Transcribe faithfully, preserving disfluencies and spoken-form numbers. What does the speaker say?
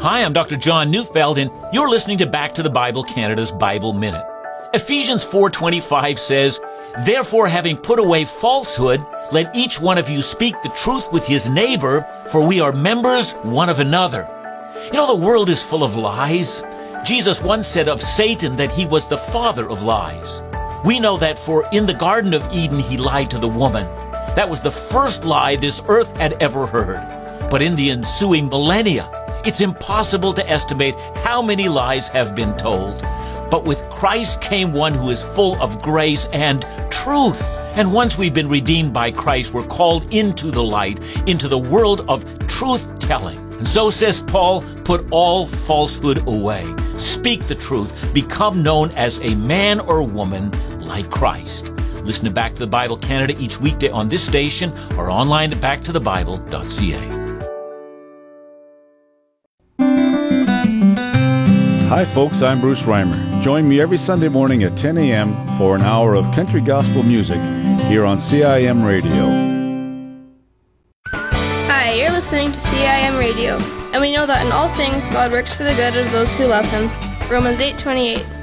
Hi, I'm Doctor John Neufeld, and you're listening to Back to the Bible Canada's Bible Minute. Ephesians four twenty-five says, "Therefore, having put away falsehood, let each one of you speak the truth with his neighbor, for we are members one of another." You know, the world is full of lies. Jesus once said of Satan that he was the father of lies. We know that, for in the Garden of Eden he lied to the woman. That was the first lie this earth had ever heard. But in the ensuing millennia, it's impossible to estimate how many lies have been told. But with Christ came one who is full of grace and truth. And once we've been redeemed by Christ, we're called into the light, into the world of truth-telling. And so says Paul, put all falsehood away. Speak the truth. Become known as a man or woman like Christ. Listen to Back to the Bible Canada each weekday on this station or online at back to the bible dot c a. Hi folks, I'm Bruce Reimer. Join me every Sunday morning at ten a.m. for an hour of country gospel music here on C I M Radio. Hi, you're listening to C I M Radio, and we know that in all things God works for the good of those who love Him. Romans eight twenty-eight.